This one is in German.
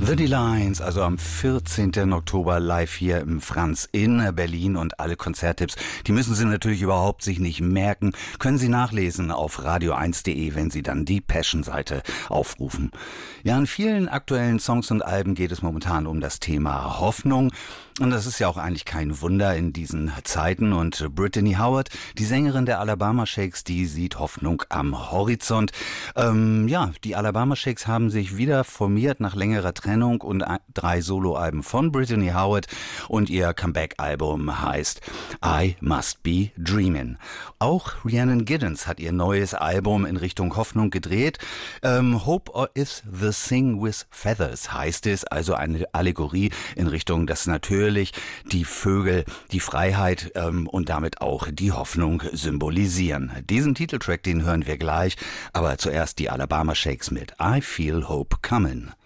The D-Lines, also am 14. Oktober live hier im Franz in Berlin, und alle Konzerttipps, die müssen Sie natürlich überhaupt sich nicht merken, können Sie nachlesen auf radio1.de, wenn Sie dann die Passion-Seite aufrufen. Ja, in vielen aktuellen Songs und Alben geht es momentan um das Thema Hoffnung. Und das ist ja auch eigentlich kein Wunder in diesen Zeiten. Und Brittany Howard, die Sängerin der Alabama Shakes, die sieht Hoffnung am Horizont. Die Alabama Shakes haben sich wieder formiert nach längerer Trennung und 3 Soloalben von Brittany Howard. Und ihr Comeback-Album heißt I Must Be Dreamin'. Auch Rhiannon Giddens hat ihr neues Album in Richtung Hoffnung gedreht. Hope is the Thing with Feathers heißt es, also eine Allegorie in Richtung, dass natürlich die Vögel die Freiheit und damit auch die Hoffnung symbolisieren. Diesen Titeltrack, den hören wir gleich, aber zuerst die Alabama Shakes mit I Feel Hope Comin'.